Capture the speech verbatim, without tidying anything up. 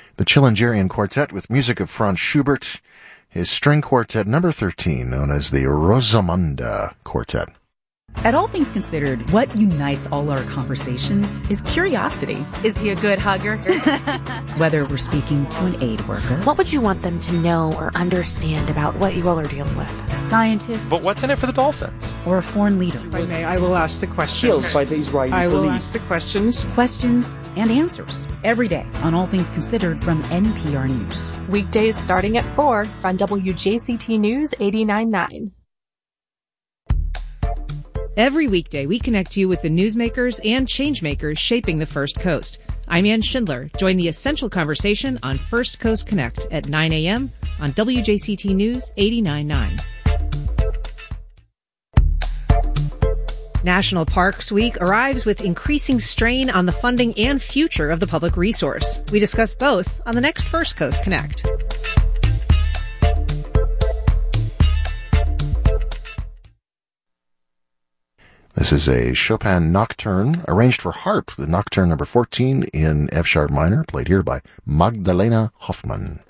The Chilingerian Quartet with music of Franz Schubert, his string quartet number thirteen, known as the Rosamunde Quartet. At All Things Considered, what unites all our conversations is curiosity. Is he a good hugger? Whether we're speaking to an aid worker, what would you want them to know or understand about what you all are dealing with? A scientist, but what's in it for the Dolphins? Or a foreign leader. If I may, I will ask the questions. Killed by the Israeli I will police. ask the questions. Questions and answers every day on All Things Considered from N P R News. Weekdays starting at four on W J C T News eighty-nine point nine. Every weekday, we connect you with the newsmakers and changemakers shaping the First Coast. I'm Ann Schindler. Join the essential conversation on First Coast Connect at nine a.m. on W J C T News eighty-nine point nine. National Parks Week arrives with increasing strain on the funding and future of the public resource. We discuss both on the next First Coast Connect. This is a Chopin nocturne arranged for harp, the nocturne number fourteen in F sharp minor, played here by Magdalena Hoffmann.